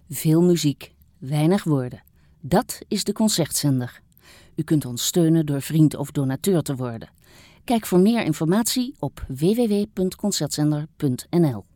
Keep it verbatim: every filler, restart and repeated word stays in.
Veel muziek, weinig woorden. Dat is de Concertzender. U kunt ons steunen door vriend of donateur te worden. Kijk voor meer informatie op w w w punt concertzender punt n l.